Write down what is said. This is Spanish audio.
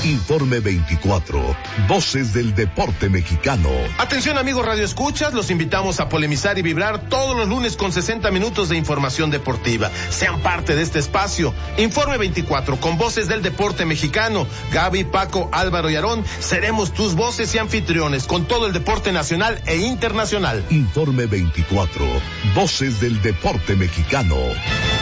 Informe 24. Voces del deporte mexicano. Atención amigos radioescuchas, los invitamos a polemizar y vibrar todos los lunes con 60 minutos de información deportiva. Sean parte de este espacio. Informe 24 con voces del deporte mexicano. Gaby, Paco, Álvaro y Aarón seremos tus voces y anfitriones con todo el deporte nacional e internacional. Informe 24. Voces del deporte mexicano.